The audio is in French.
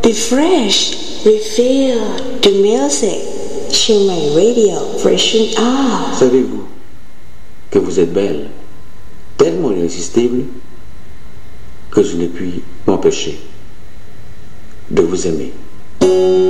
Refresh, refill the music. Chiang Mai Radio, freshen up. Savez-vous que vous êtes belle, tellement irrésistible, que je ne puis m'empêcher de vous aimer.